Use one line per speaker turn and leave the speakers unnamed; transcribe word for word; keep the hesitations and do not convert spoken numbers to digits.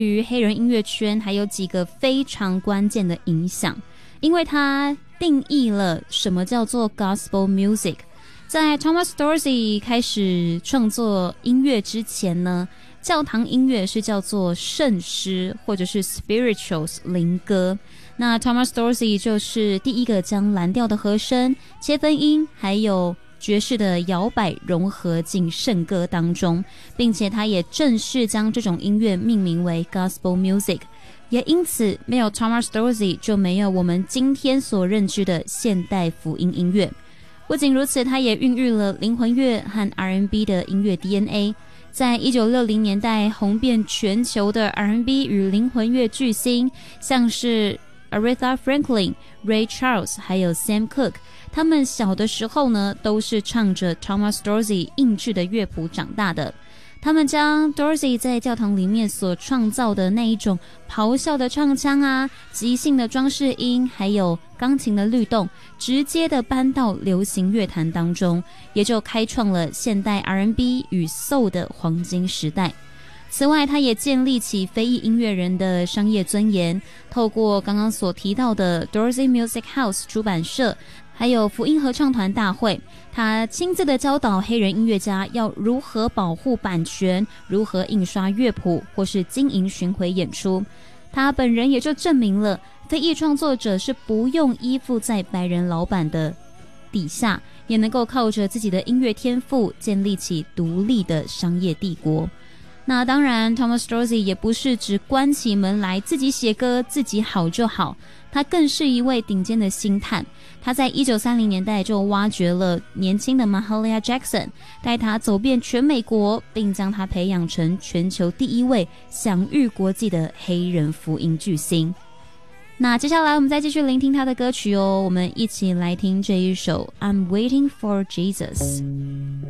于黑人音乐圈还有几个非常关键的影响，因为他定义了什么叫做 Gospel Music。在 Thomas Dorsey 开始创作音乐之前呢，教堂音乐是叫做圣诗或者是 spirituals 灵歌。那 Thomas Dorsey 就是第一个将蓝调的和声、切分音还有爵士的摇摆融合进圣歌当中，并且他也正式将这种音乐命名为 Gospel Music。也因此，没有 Thomas Dorsey 就没有我们今天所认知的现代福音音乐。不仅如此，他也孕育了灵魂乐和 R and B 的音乐 D N A。在一九六零年代红遍全球的 R and B 与灵魂乐巨星，像是 Aretha Franklin、Ray Charles 还有 Sam Cooke， 他们小的时候呢，都是唱着 Thomas Dorsey 印制的乐谱长大的。他们将 Dorsey 在教堂里面所创造的那一种咆哮的唱腔啊、即兴的装饰音，还有钢琴的律动，直接的搬到流行乐坛当中，也就开创了现代 R and B 与 Soul 的黄金时代。此外，他也建立起非裔音乐人的商业尊严，透过刚刚所提到的 Dorsey Music House 出版社还有福音合唱团大会，他亲自的教导黑人音乐家要如何保护版权，如何印刷乐谱，或是经营巡回演出。他本人也就证明了非裔创作者是不用依附在白人老板的底下，也能够靠着自己的音乐天赋建立起独立的商业帝国。那当然 Thomas Dorsey 也不是只关起门来自己写歌自己好就好，他更是一位顶尖的星探。他在一九三零年代就挖掘了年轻的 Mahalia Jackson， 带他走遍全美国，并将他培养成全球第一位享誉国际的黑人福音巨星。那接下来我们再继续聆听他的歌曲哦，我们一起来听这一首 I'm Waiting for Jesus。